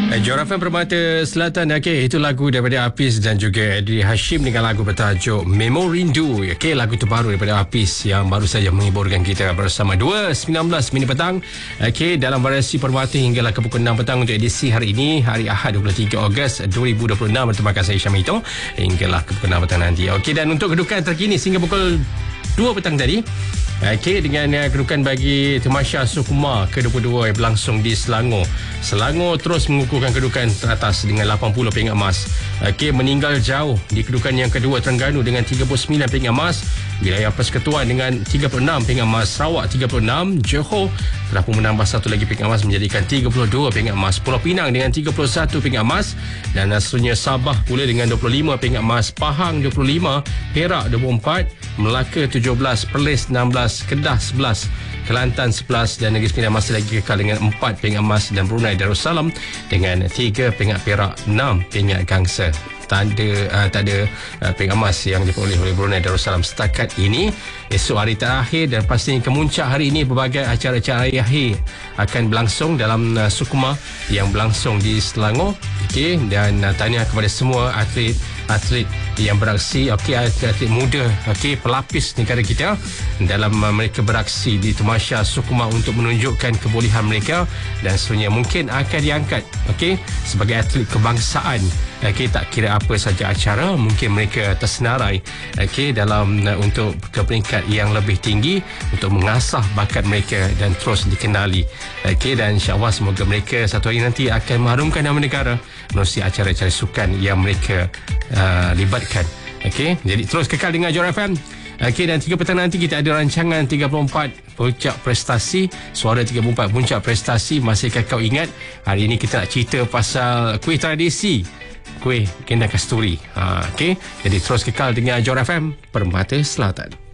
Johor FM Permata Selatan. Okey, itu lagu daripada Apis dan juga Adri Hashim dengan lagu bertajuk Memo Rindu. Okey, lagu terbaru daripada Apis yang baru saja menghiburkan kita bersama 2.19 minit petang. Okey, dalam variasi Permata hinggalah ke pukul 6 petang untuk edisi hari ini, hari Ahad 23 Ogos 2026 bersama saya Syamito hinggalah ke pukul 6 petang nanti. Okey, dan untuk kedudukan terkini sehingga pukul 2 petang tadi, okey, dengan kedudukan bagi Tamasya Sukma ke-22 yang berlangsung di Selangor. Selangor terus mengukuhkan kedudukan teratas dengan 80 pingat emas. Okey, meninggal jauh di kedudukan yang kedua Terengganu dengan 39 pingat emas. Wilayah Persekutuan dengan 36 pingat emas. Sarawak 36. Johor telah pun menambah satu lagi pingat emas menjadikan 32 pingat emas. Pulau Pinang dengan 31 pingat emas. Dan seterusnya Sabah pula dengan 25 pingat emas. Pahang 25. Perak 24. Melaka 17. Perlis 16. Kedah 11, Kelantan 11 dan Negeri Sembilan masih lagi kekal dengan 4 pingat emas dan Brunei Darussalam dengan 3 pingat perak, 6 pingat gangsa. Tak ada pingat emas yang diperoleh oleh Brunei Darussalam setakat ini. Esok hari terakhir dan pastinya kemuncak hari ini berbagai acara-acara akhir akan berlangsung dalam Sukma yang berlangsung di Selangor. Okey, dan tahniah kepada semua atlet yang beraksi, okey, atlet muda, okey, pelapis negara kita dalam mereka beraksi di Tamasya Sukma untuk menunjukkan kebolehan mereka dan sebenarnya mungkin akan diangkat, okey, sebagai atlet kebangsaan. Okey, tak kira apa saja acara, mungkin mereka tersenarai, okey, dalam untuk ke peringkat yang lebih tinggi untuk mengasah bakat mereka dan terus dikenali. Okey, dan insya-Allah semoga mereka satu hari nanti akan mengharumkan nama negara melalui acara-acara sukan yang mereka libatkan. Okey, jadi terus kekal dengan Johor FM. Okey, dan 3 petang nanti kita ada rancangan 34 puncak prestasi, suara 34 puncak prestasi. Masihkah kau ingat? Hari ini kita nak cerita pasal kuih tradisi, kuih Kendang Kasturi. Okey, jadi terus kekal dengan Johor FM Permata Selatan.